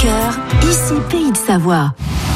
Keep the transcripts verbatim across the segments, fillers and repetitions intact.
cœur, ici Pays de Savoie.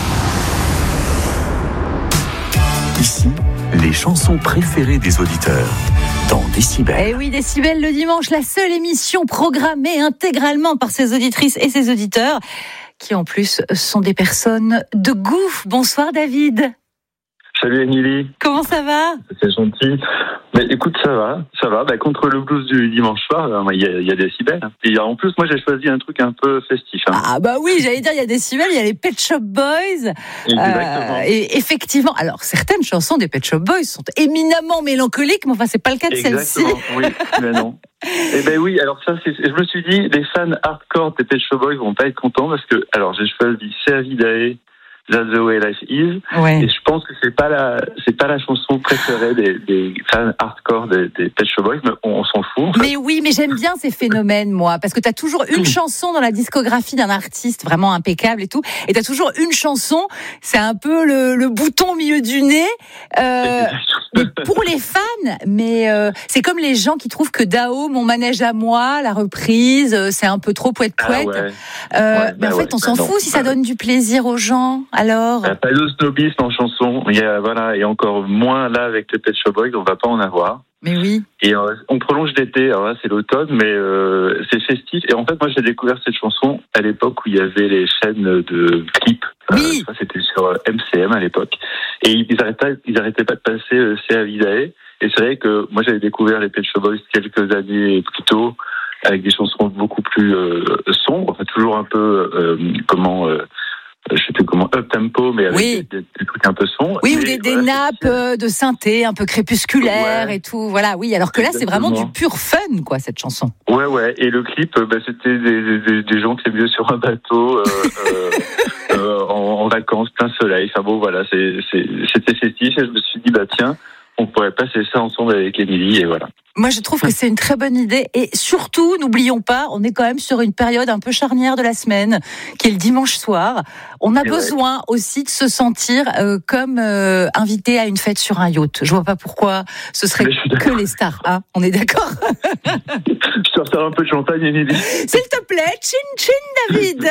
Ici, les chansons préférées des auditeurs. Dans Décibel. Et oui, Décibel le dimanche, la seule émission programmée intégralement par ses auditrices et ses auditeurs, qui en plus sont des personnes de goût. Bonsoir David. Salut Émilie. Comment ça va ? C'est gentil. Mais écoute, ça va, ça va. Bah, contre le blues du dimanche soir, il y a, il y a Décibel. Et en plus, moi, j'ai choisi un truc un peu festif. Hein. Ah bah oui, j'allais dire, il y a Décibel, il y a les Pet Shop Boys. Exactement. Euh, et effectivement, alors certaines chansons des Pet Shop Boys sont éminemment mélancoliques, mais enfin, c'est pas le cas de celle-ci. Exactement, oui, mais non. Eh ben oui, alors ça, c'est, je me suis dit, les fans hardcore des Pet Shop Boys vont pas être contents parce que, alors, j'ai choisi C'est Vidae, That's the way life is. Ouais. Et je pense que c'est pas la, c'est pas la chanson préférée des, des fans hardcore des, des Pet Shop Boys, mais on, on s'en fout. En fait. Mais oui, mais j'aime bien ces phénomènes, moi, parce que t'as toujours une chanson dans la discographie d'un artiste vraiment impeccable et tout, et t'as toujours une chanson, c'est un peu le, le bouton au milieu du nez, euh, mais pour les fans, mais euh, c'est comme les gens qui trouvent que Dao, Mon manège à moi, la reprise, c'est un peu trop poète poète. Ah ouais. Euh, Ouais, mais bah en fait, ouais, on s'en bah fout non. si ça donne du plaisir aux gens. Alors, Il n'y a pas de snobisme en chanson. Il y a, voilà, et encore moins là avec les Pet Shop Boys, on va pas en avoir. mais oui. Et euh, on prolonge l'été, alors là c'est l'automne, mais euh, c'est festif. Et en fait, moi j'ai découvert cette chanson à l'époque où il y avait les chaînes de clips. Oui. Euh, je crois que c'était sur euh, M C M à l'époque. Et ils n'arrêtaient pas, ils arrêtaient pas de passer euh, C'est Vidae. Et c'est vrai que moi j'avais découvert les Pet Shop Boys quelques années plus tôt, avec des chansons beaucoup plus euh, sombres, enfin, toujours un peu euh, comment. Euh, je sais plus comment, up tempo, mais avec Oui. des, des, des trucs un peu sombres. Oui, ou mais, des, des voilà, nappes c'est- euh, de synthé un peu crépusculaires Ouais. et tout. Voilà, oui. Alors que là, c'est vraiment du Exactement. pur fun, quoi, cette chanson. Ouais, ouais. Et le clip, euh, bah, c'était des, des, des gens qui étaient sur un bateau, euh, euh, euh, en, en vacances, plein soleil. Enfin bon, voilà, c'est, c'est, c'était festif. Et je me suis dit, bah tiens, on pourrait passer ça ensemble avec Émilie, et voilà. Moi, je trouve que c'est une très bonne idée. Et surtout, n'oublions pas, on est quand même sur une période un peu charnière de la semaine, qui est le dimanche soir. On a Et besoin ouais. aussi de se sentir euh, comme euh, invité à une fête sur un yacht. Je vois pas pourquoi ce serait que les stars. Hein, on est d'accord? Je te ressors un peu de champagne, Émilie. S'il te plaît, chin chin, David.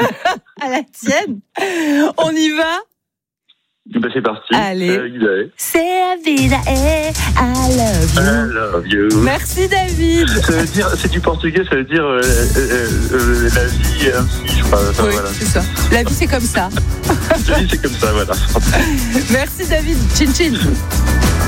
À la tienne. On y va? Bah, c'est parti. Allez. C'est la vida, I love you. I love you. Merci David. Ça veut dire, c'est du portugais, ça veut dire euh, euh, euh, la vie est ainsi, je crois. Enfin, oui, voilà. c'est ça. La vie c'est comme ça. La vie c'est comme ça, voilà. Merci David. Chin chin.